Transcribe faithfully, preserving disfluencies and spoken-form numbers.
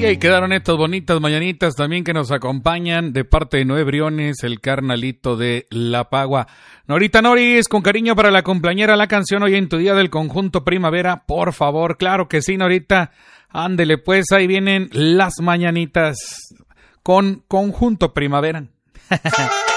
Y ahí quedaron estas bonitas mañanitas también que nos acompañan de parte de Noé Briones, el carnalito de La Pagua. Norita Noris, con cariño para la compañera, la canción Hoy en tu día del conjunto Primavera, por favor. Claro que sí, Norita. Ándele pues, ahí vienen las mañanitas con conjunto Primavera.